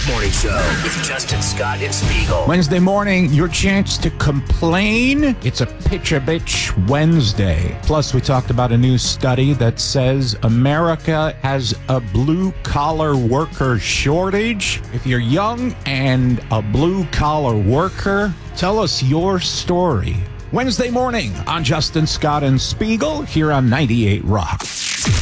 Morning Show with Justin Scott and Spiegel. Wednesday morning, your chance to complain. It's a Pitch a Bitch Wednesday. Plus, we talked about a new study that says America has a blue-collar worker shortage. If you're young and a blue-collar worker, tell us your story. Wednesday morning on Justin Scott and Spiegel here on 98 Rock.